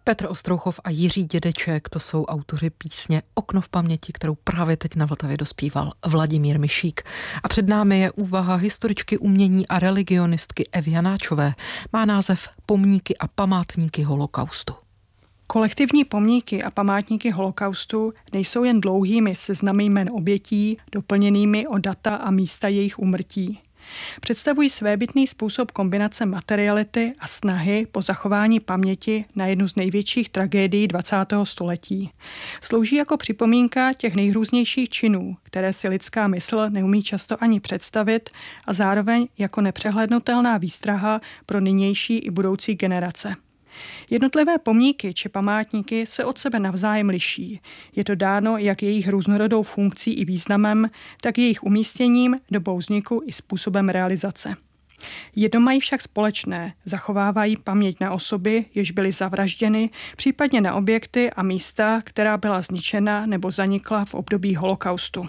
Petr Ostrouchov a Jiří Dědeček, to jsou autoři písně Okno v paměti, kterou právě teď na Vltavě dospíval Vladimír Mišík. A před námi je úvaha historičky umění a religionistky Evy Janáčové. Má název Pomníky a památníky holokaustu. Kolektivní pomníky a památníky holokaustu nejsou jen dlouhými seznamy jmen obětí, doplněnými o data a místa jejich úmrtí. Představují svébytný způsob kombinace materiality a snahy po zachování paměti na jednu z největších tragédií 20. století. Slouží jako připomínka těch nejhrůznějších činů, které si lidská mysl neumí často ani představit, a zároveň jako nepřehlédnutelná výstraha pro nynější i budoucí generace. Jednotlivé pomníky či památníky se od sebe navzájem liší. Je to dáno jak jejich různorodou funkcí i významem, tak jejich umístěním, dobou vzniku i způsobem realizace. Jedno mají však společné, zachovávají paměť na osoby, jež byly zavražděny, případně na objekty a místa, která byla zničena nebo zanikla v období holokaustu.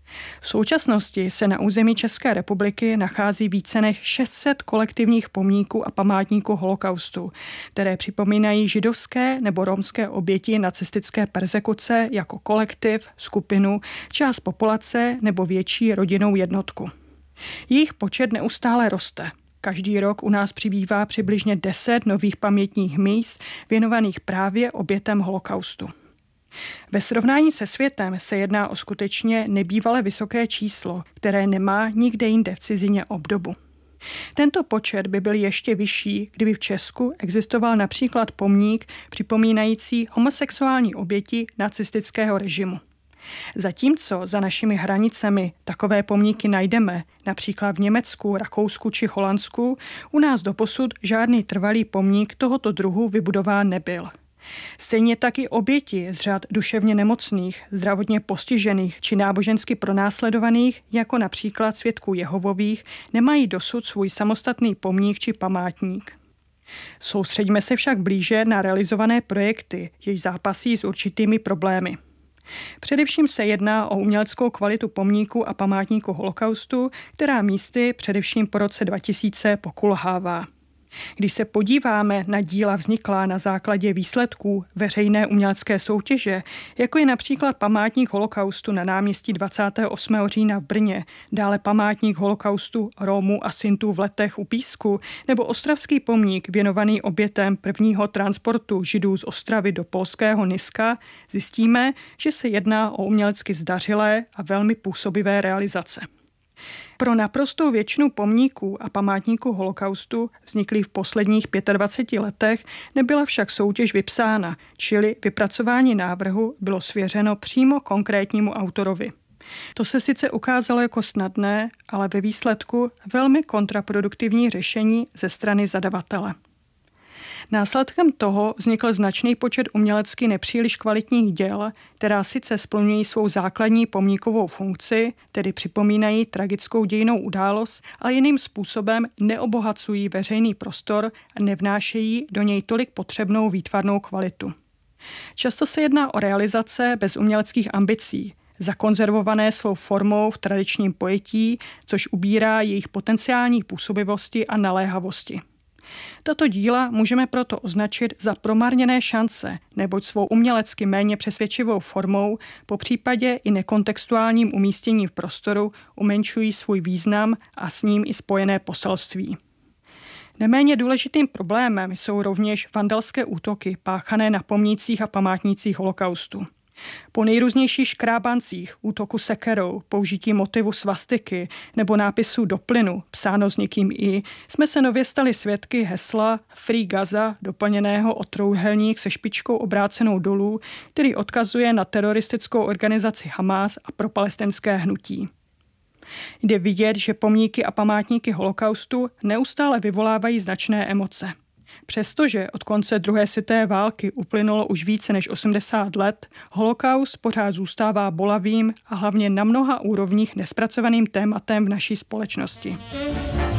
V současnosti se na území České republiky nachází více než 600 kolektivních pomníků a památníků holokaustu, které připomínají židovské nebo romské oběti nacistické perzekuce jako kolektiv, skupinu, část populace nebo větší rodinnou jednotku. Jejich počet neustále roste. Každý rok u nás přibývá přibližně 10 nových pamětních míst věnovaných právě obětem holokaustu. Ve srovnání se světem se jedná o skutečně nebývale vysoké číslo, které nemá nikde jinde v cizině obdobu. Tento počet by byl ještě vyšší, kdyby v Česku existoval například pomník připomínající homosexuální oběti nacistického režimu. Zatímco za našimi hranicemi takové pomníky najdeme, například v Německu, Rakousku či Holandsku, u nás doposud žádný trvalý pomník tohoto druhu vybudován nebyl. Stejně tak i oběti z řad duševně nemocných, zdravotně postižených či nábožensky pronásledovaných, jako například svědků Jehovových, nemají dosud svůj samostatný pomník či památník. Soustřeďme se však blíže na realizované projekty, jež zápasí s určitými problémy. Především se jedná o uměleckou kvalitu pomníku a památníku holokaustu, která místy především po roce 2000 pokulhává. Když se podíváme na díla vzniklá na základě výsledků veřejné umělecké soutěže, jako je například památník holokaustu na náměstí 28. října v Brně, dále památník holokaustu Romů a Sintů v Letech u Písku, nebo ostravský pomník věnovaný obětem prvního transportu Židů z Ostravy do polského Nyska, zjistíme, že se jedná o umělecky zdařilé a velmi působivé realizace. Pro naprostou většinu pomníků a památníků holokaustu vzniklý v posledních 25 letech nebyla však soutěž vypsána, čili vypracování návrhu bylo svěřeno přímo konkrétnímu autorovi. To se sice ukázalo jako snadné, ale ve výsledku velmi kontraproduktivní řešení ze strany zadavatele. Následkem toho vznikl značný počet umělecky nepříliš kvalitních děl, která sice splňují svou základní pomníkovou funkci, tedy připomínají tragickou dějinnou událost, ale jiným způsobem neobohacují veřejný prostor a nevnášejí do něj tolik potřebnou výtvarnou kvalitu. Často se jedná o realizace bez uměleckých ambicí, zakonzervované svou formou v tradičním pojetí, což ubírá jejich potenciální působivosti a naléhavosti. Tato díla můžeme proto označit za promarněné šance, neboť svou umělecky méně přesvědčivou formou, popřípadě i nekontextuálním umístěním v prostoru, umenšují svůj význam a s ním i spojené poselství. Neméně důležitým problémem jsou rovněž vandalské útoky páchané na pomnících a památnících holokaustu. Po nejrůznějších škrábancích, útoku sekerou, použití motivu svastiky nebo nápisu do plynu, psáno s někým i, jsme se nově stali svědky hesla Free Gaza, doplněného o trojúhelník se špičkou obrácenou dolů, který odkazuje na teroristickou organizaci Hamás a propalestinské hnutí. Jde vidět, že pomníky a památníky holokaustu neustále vyvolávají značné emoce. Přestože od konce druhé světové války uplynulo už více než 80 let, holokaust pořád zůstává bolavým a hlavně na mnoha úrovních nespracovaným tématem v naší společnosti.